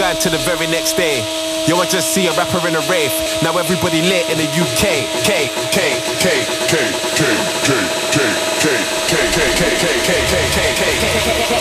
ran to the very next day. Yo, I just see a rapper in a rave. Now everybody lit in the UK. K, K, K, K, K, K, K, K, K, K, K, K, K, K, K, K, K, K, K.